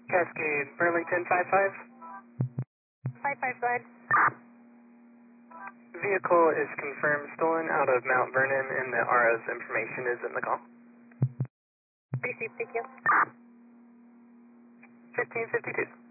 Cascade, Burlington 55. 55, go ahead. Vehicle is confirmed stolen out of Mount Vernon and the RO's information is in the call. Received, thank you. 1552.